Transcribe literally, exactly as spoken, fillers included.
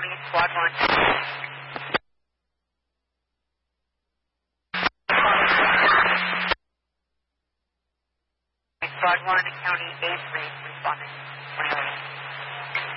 County, Squad one. Squad one, County A three, responding. twenty-one.